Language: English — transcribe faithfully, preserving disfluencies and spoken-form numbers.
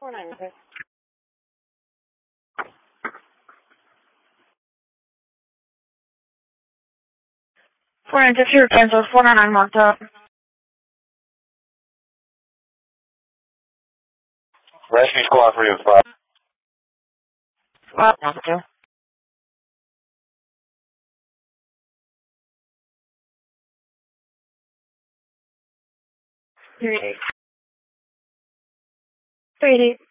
four nine, okay. four nine six zero, cancel, four nine nine marked up. Rescue squad three oh five. Well, marked two. Three eight. Three eight.